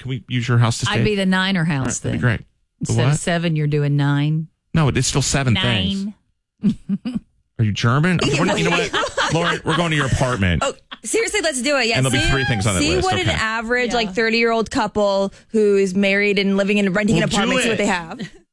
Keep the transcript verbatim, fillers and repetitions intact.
Can we use your house to stay? I'd be the niner house right, then. That'd be great. The Instead what? of seven, you're doing nine. No, it's still seven Nine. things. Are you German? Okay, we're, you know what, Lauren? We're going to your apartment. Oh, seriously, let's do it. Yeah, And there'll see, be three things on that see list. what Okay. an average Yeah. like thirty year old couple who is married and living in renting We'll an apartment. do See what it. they have.